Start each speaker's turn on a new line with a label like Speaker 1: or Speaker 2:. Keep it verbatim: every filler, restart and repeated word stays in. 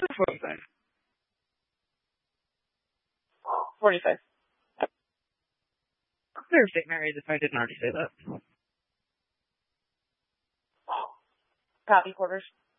Speaker 1: forty-five.
Speaker 2: forty-five.
Speaker 1: I'll clear Saint Mary's if I didn't already say that.
Speaker 2: Copy quarters.